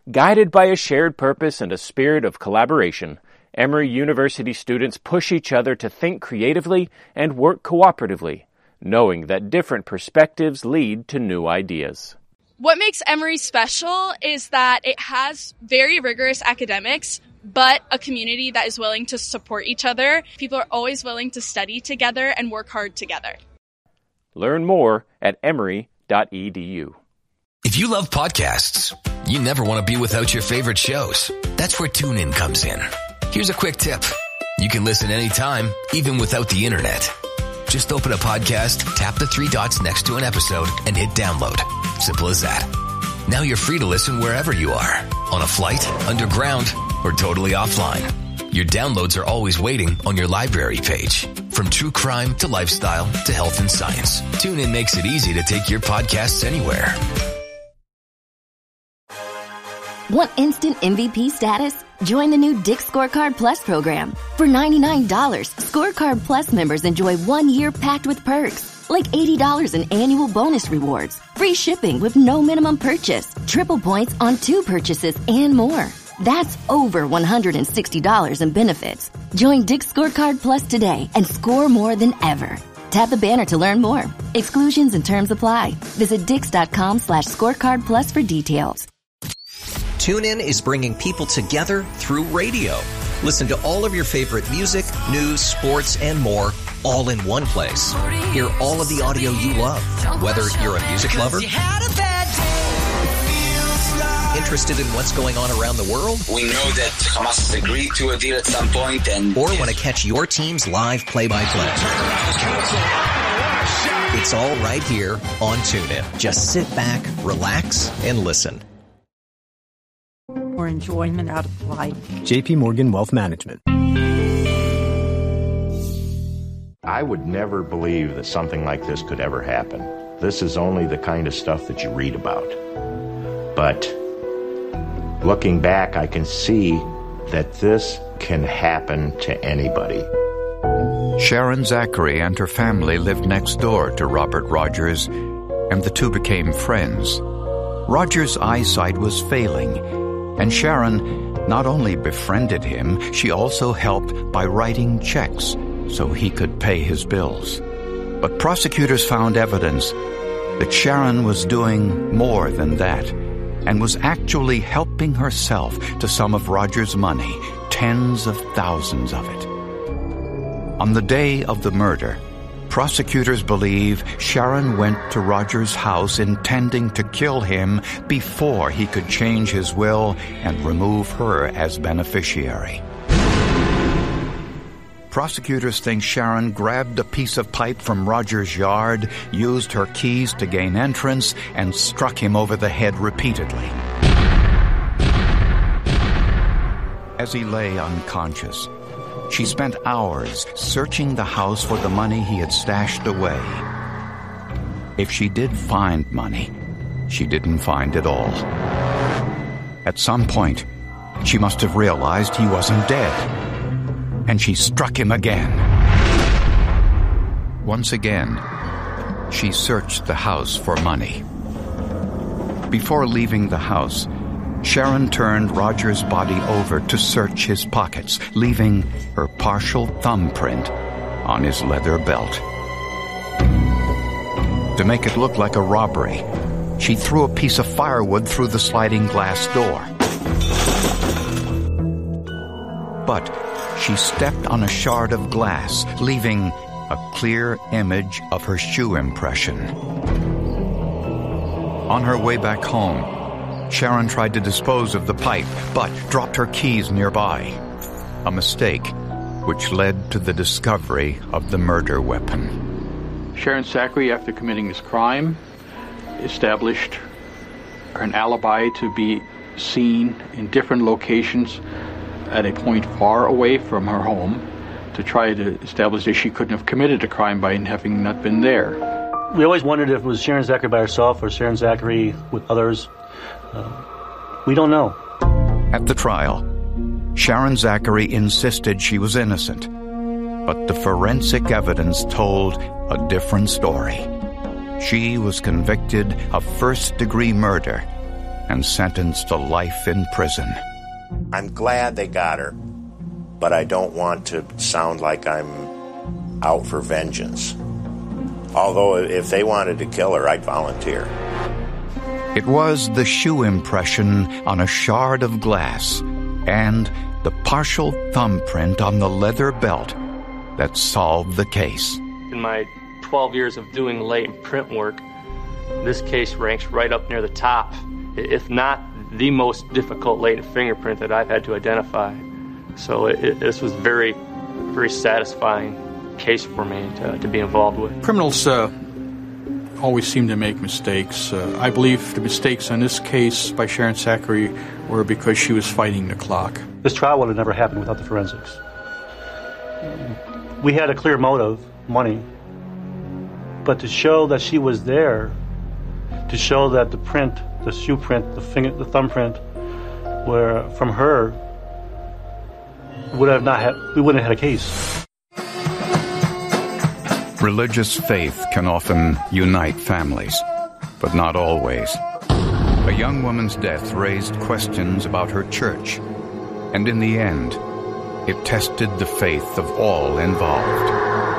Guided by a shared purpose and a spirit of collaboration, Emory University students push each other to think creatively and work cooperatively, knowing that different perspectives lead to new ideas. What makes Emory special is that it has very rigorous academics, but a community that is willing to support each other. People are always willing to study together and work hard together. Learn more at emory.edu. If you love podcasts, you never want to be without your favorite shows. That's where TuneIn comes in. Here's a quick tip. You can listen anytime, even without the internet. Just open a podcast, tap the 3 dots next to an episode, and hit download. Simple as that. Now you're free to listen wherever you are. On a flight, underground, or totally offline. Your downloads are always waiting on your library page. From true crime to lifestyle to health and science, TuneIn makes it easy to take your podcasts anywhere. Want instant MVP status? Join the new Dick's Scorecard Plus program. For $99, Scorecard Plus members enjoy 1 year packed with perks, like $80 in annual bonus rewards, free shipping with no minimum purchase, triple points on 2 purchases, and more. That's over $160 in benefits. Join Dick's Scorecard Plus today and score more than ever. Tap the banner to learn more. Exclusions and terms apply. Visit Dix.com/scorecard plus for details. TuneIn is bringing people together through radio. Listen to all of your favorite music, news, sports, and more, all in one place. Hear all of the audio you love, whether you're a music lover, interested in what's going on around the world, we know that Hamas has agreed to a deal at some point, and or want to catch your team's live play-by-play. It's all right here on TuneIn. Just sit back, relax, and listen. More enjoyment out of life. JP Morgan Wealth Management. I would never believe that something like this could ever happen. This is only the kind of stuff that you read about. But looking back, I can see that this can happen to anybody. Sharon Zachary and her family lived next door to Robert Rogers, and the two became friends. Rogers' eyesight was failing, and Sharon not only befriended him, she also helped by writing checks so he could pay his bills. But prosecutors found evidence that Sharon was doing more than that and was actually helping herself to some of Rogers' money, tens of thousands of it. On the day of the murder, prosecutors believe Sharon went to Rogers' house intending to kill him before he could change his will and remove her as beneficiary. Prosecutors think Sharon grabbed a piece of pipe from Rogers' yard, used her keys to gain entrance, and struck him over the head repeatedly. As he lay unconscious, she spent hours searching the house for the money he had stashed away. If she did find money, she didn't find it all. At some point, she must have realized he wasn't dead, and she struck him again. Once again, she searched the house for money. Before leaving the house, Sharon turned Rogers' body over to search his pockets, leaving her partial thumbprint on his leather belt. To make it look like a robbery, she threw a piece of firewood through the sliding glass door. But she stepped on a shard of glass, leaving a clear image of her shoe impression. On her way back home, Sharon tried to dispose of the pipe, but dropped her keys nearby. A mistake which led to the discovery of the murder weapon. Sharon Zachary, after committing this crime, established an alibi to be seen in different locations at a point far away from her home to try to establish that she couldn't have committed a crime by having not been there. We always wondered if it was Sharon Zachary by herself or Sharon Zachary with others. We don't know. At the trial, Sharon Zachary insisted she was innocent, but the forensic evidence told a different story. She was convicted of first-degree murder and sentenced to life in prison. I'm glad they got her, but I don't want to sound like I'm out for vengeance. Although if they wanted to kill her, I'd volunteer. It was the shoe impression on a shard of glass and the partial thumbprint on the leather belt that solved the case. In my 12 years of doing latent print work, this case ranks right up near the top, if not the most difficult latent fingerprint that I've had to identify. So this was very, very satisfying case for me to be involved with. Criminals always seem to make mistakes. I believe the mistakes in this case by Sharon Zachary were because she was fighting the clock. This trial would have never happened without the forensics. We had a clear motive, money, but to show that she was there, to show that the print, the shoe print, the thumbprint, were from her, we wouldn't have had a case. Religious faith can often unite families, but not always. A young woman's death raised questions about her church, and in the end, it tested the faith of all involved.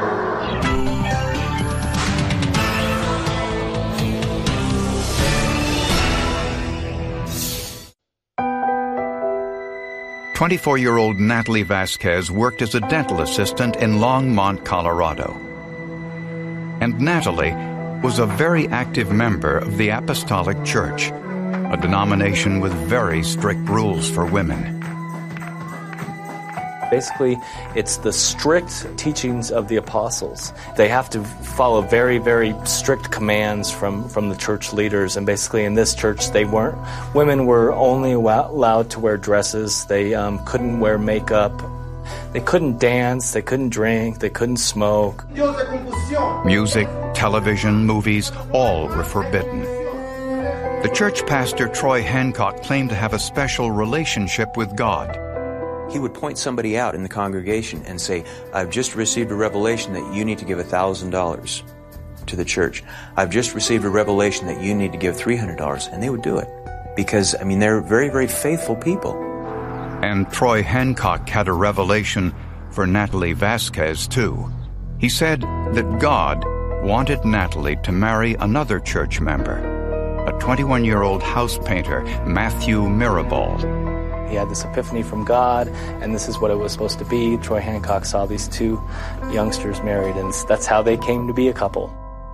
"24-year-old Natalie Vasquez worked as a dental assistant in Longmont, Colorado. And Natalie was a very active member of the Apostolic Church, a denomination with very strict rules for women. Basically, it's the strict teachings of the apostles. They have to follow very, very strict commands from the church leaders. And basically in this church, women were only allowed to wear dresses. They couldn't wear makeup. They couldn't dance. They couldn't drink. They couldn't smoke. Music, television, movies, all were forbidden. The church pastor, Troy Hancock, claimed to have a special relationship with God. He would point somebody out in the congregation and say, "I've just received a revelation that you need to give $1,000 to the church. I've just received a revelation that you need to give $300. And they would do it because, they're very, very faithful people. And Troy Hancock had a revelation for Natalie Vasquez, too. He said that God wanted Natalie to marry another church member, a 21-year-old house painter, Matthew Mirabal. He had this epiphany from God, and this is what it was supposed to be. Troy Hancock saw these two youngsters married, and that's how they came to be a couple.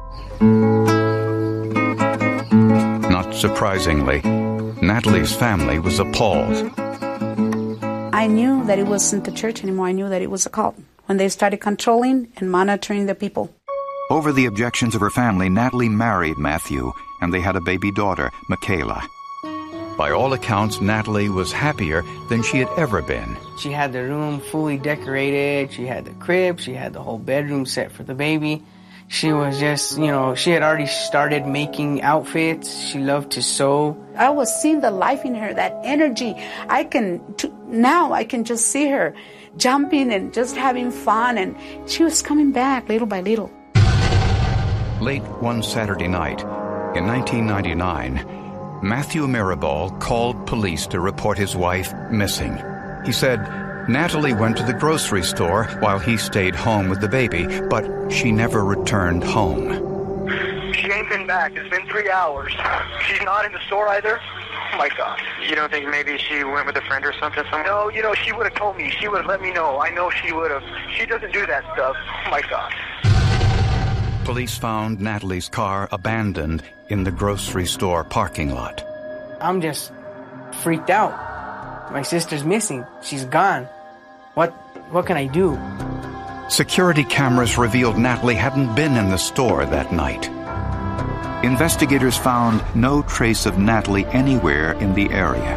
Not surprisingly, Natalie's family was appalled. I knew that it wasn't the church anymore. I knew that it was a cult when they started controlling and monitoring the people. Over the objections of her family, Natalie married Matthew, and they had a baby daughter, Michaela. By all accounts, Natalie was happier than she had ever been. She had the room fully decorated. She had the crib. She had the whole bedroom set for the baby. She was just, she had already started making outfits. She loved to sew. I was seeing the life in her, that energy. Now I can just see her jumping and just having fun, and she was coming back little by little. Late one Saturday night in 1999, Matthew Mirabal called police to report his wife missing. He said Natalie went to the grocery store while he stayed home with the baby, but she never returned home. She ain't been back. It's been 3 hours. She's not in the store either. Oh, my God. You don't think maybe she went with a friend or something? No, she would have told me. She would have let me know. I know she would have. She doesn't do that stuff. Oh, my God. Police found Natalie's car abandoned in the grocery store parking lot. I'm just freaked out. My sister's missing. She's gone. What can I do? Security cameras revealed Natalie hadn't been in the store that night. Investigators found no trace of Natalie anywhere in the area.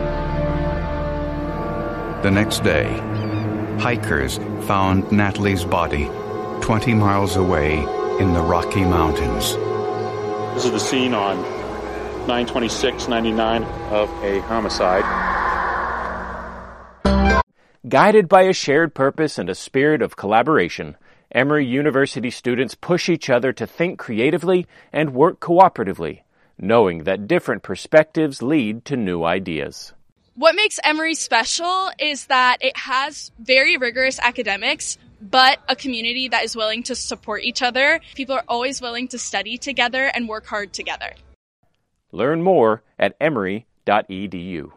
The next day, hikers found Natalie's body 20 miles away in the Rocky Mountains. This is the scene on 9/26/99 of a homicide. Guided by a shared purpose and a spirit of collaboration, Emory University students push each other to think creatively and work cooperatively, knowing that different perspectives lead to new ideas. What makes Emory special is that it has very rigorous academics, but a community that is willing to support each other. People are always willing to study together and work hard together. Learn more at emory.edu.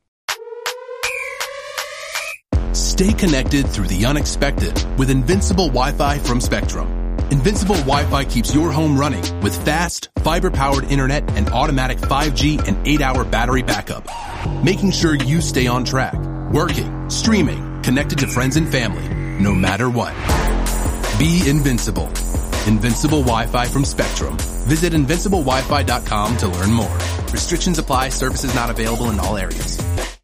Stay connected through the unexpected with Invincible Wi-Fi from Spectrum. Invincible Wi-Fi keeps your home running with fast, fiber-powered internet and automatic 5G and 8-hour battery backup, making sure you stay on track, working, streaming, connected to friends and family, no matter what. Be invincible. Invincible Wi-Fi from Spectrum. Visit invinciblewifi.com to learn more. Restrictions apply. Services not available in all areas.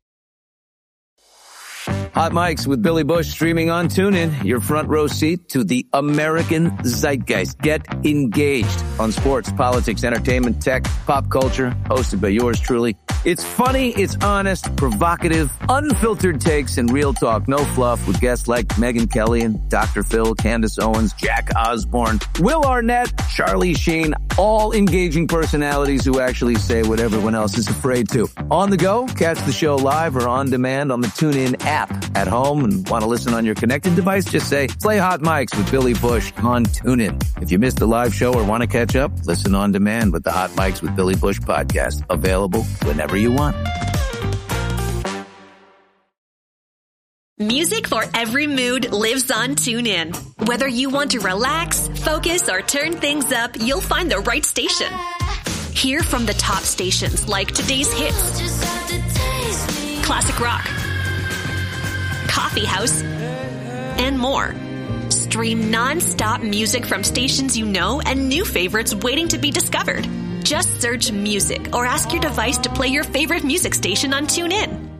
Hot Mics with Billy Bush streaming on TuneIn, your front row seat to the American zeitgeist. Get engaged on sports, politics, entertainment, tech, pop culture, hosted by yours truly. It's funny, it's honest, provocative, unfiltered takes, and real talk. No fluff with guests like Megyn Kelly and Dr. Phil, Candace Owens, Jack Osborne, Will Arnett, Charlie Sheen, all engaging personalities who actually say what everyone else is afraid to. On the go, catch the show live or on demand on the TuneIn app. At home and want to listen on your connected device, just say, play Hot Mics with Billy Bush on TuneIn. If you missed the live show or want to catch up, listen on demand with the Hot Mics with Billy Bush podcast. Available whenever you want. Music for every mood lives on TuneIn. Whether you want to relax, focus, or turn things up, you'll find the right station. Hear from the top stations like Today's Hits, Classic Rock, Coffee House, and more. Stream non-stop music from stations you know and new favorites waiting to be discovered. Just search music or ask your device to play your favorite music station on TuneIn.